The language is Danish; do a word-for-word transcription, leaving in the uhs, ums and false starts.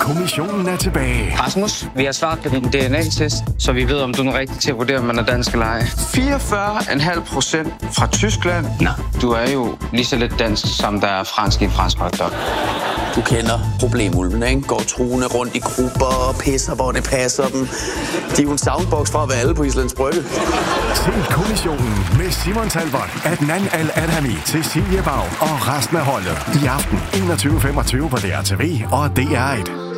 kommissionen er tilbage. Rasmus, vi har svaret på din D N A-test, så vi ved, om du er den rigtige til at vurdere, om man er dansk eller ej. fireogfyrre komma fem procent fra Tyskland. Nå, du er jo lige så lidt dansk, som der er fransk i en fransk hotdog. Du kender problemulven, ikke? Går truende rundt i grupper og pisser, hvor det passer dem. De er jo en soundbox fra at være alle på Islands Brygge. Se kommissionen med Simon Talbot, Adnan Al-Adhami, Cecilie Bau og resten af holdet i aften enogtyve femogtyve på D R T V og D R et.